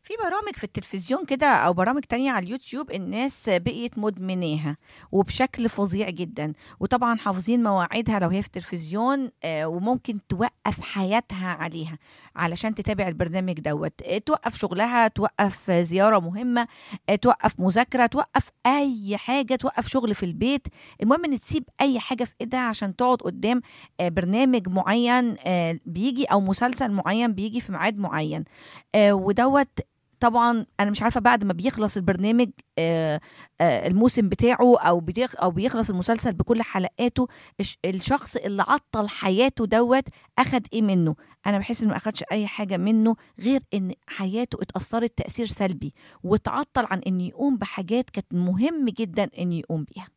في برامج في التلفزيون كده أو برامج تانية على اليوتيوب الناس بقيت مدمناها وبشكل فظيع جدًا، وطبعًا حافظين مواعيدها لو هي في التلفزيون وممكن توقّف حياتها عليها علشان تتابع البرنامج دوّة، توقّف شغلها، توقّف زيارة مهمة، توقّف مذاكرة، توقّف أي حاجة، توقّف شغل في البيت، المهم إن تسيب أي حاجة في إيدها عشان تقعد قدّام برنامج معيّن بييجي أو مسلسل معيّن بييجي في ميعاد معيّن. ودوّة طبعًا أنا مش عارفة بعد ما بيخلص البرنامج الموسم بتاعه أو بيخلص المسلسل بكل حلقاته، الشخص اللي عطّل حياته دوّة أخد إيه منّه؟ أنا باحس إنه ما أخدش أي حاجة منّه غير إن حياته اتأثّرت تأثير سلبي، واتعطّل عن إنه يقوم بحاجات كانت مهم جدًا إنه يقوم بيها.